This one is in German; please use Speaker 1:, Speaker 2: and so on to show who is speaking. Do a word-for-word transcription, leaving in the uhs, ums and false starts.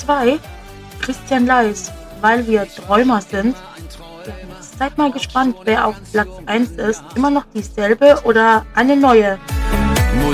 Speaker 1: zwei, Christian Leis, Weil wir Träumer sind. Ja, jetzt seid mal gespannt, wer auf Platz eins ist. Immer noch dieselbe oder eine neue?